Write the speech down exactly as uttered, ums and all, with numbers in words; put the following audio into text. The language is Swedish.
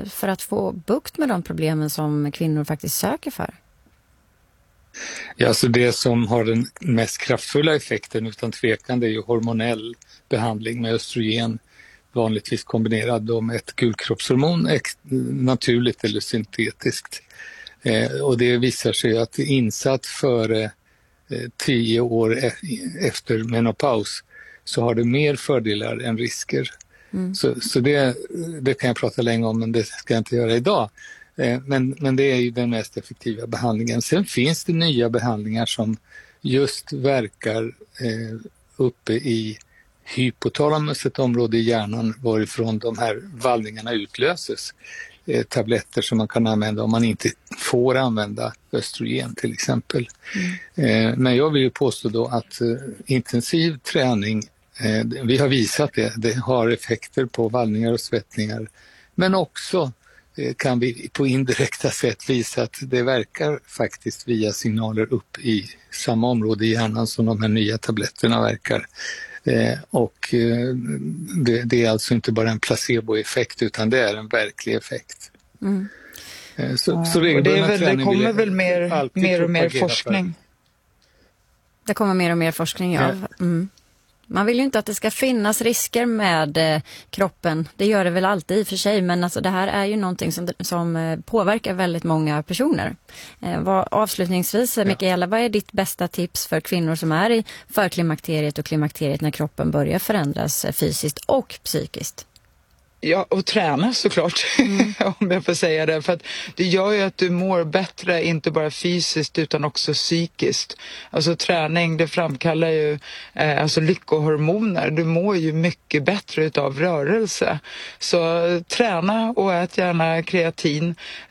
för att få bukt med de problemen som kvinnor faktiskt söker för? Ja, så det som har den mest kraftfulla effekten utan tvekan, det är ju hormonell behandling med östrogen, vanligtvis kombinerad då med ett gulkroppshormon, naturligt eller syntetiskt. Eh, och det visar sig att insatt före eh, tio år e- efter menopaus så har det mer fördelar än risker. Mm. Så, så det, det kan jag prata länge om, men det ska jag inte göra idag. Eh, men, men det är ju den mest effektiva behandlingen. Sen finns det nya behandlingar som just verkar eh, uppe i hypotalamus, ett område i hjärnan varifrån de här vallningarna utlöses. Eh, tabletter som man kan använda om man inte får använda östrogen till exempel. Mm. Eh, men jag vill ju påstå då att eh, intensiv träning, eh, vi har visat det, det har effekter på vallningar och svettningar, men också eh, kan vi på indirekta sätt visa att det verkar faktiskt via signaler upp i samma område i hjärnan som de här nya tabletterna verkar. Eh, och eh, det, det är alltså inte bara en placeboeffekt utan det är en verklig effekt. Mm. Eh, så, ja, så och det, är väl, det kommer väl mer, mer och mer forskning? För. Det kommer mer och mer forskning, ja. Mm. Man vill ju inte att det ska finnas risker med eh, kroppen. Det gör det väl alltid i och för sig, men alltså, det här är ju någonting som, som eh, påverkar väldigt många personer. Eh, vad, avslutningsvis, ja. Mikaela, vad är ditt bästa tips för kvinnor som är i förklimakteriet och klimakteriet när kroppen börjar förändras eh, fysiskt och psykiskt? Ja, och träna såklart, mm. om jag får säga det. För att det gör ju att du mår bättre, inte bara fysiskt utan också psykiskt. Alltså träning, det framkallar ju eh, alltså lyckohormoner. Du mår ju mycket bättre utav rörelse. Så träna och ät gärna kreatin.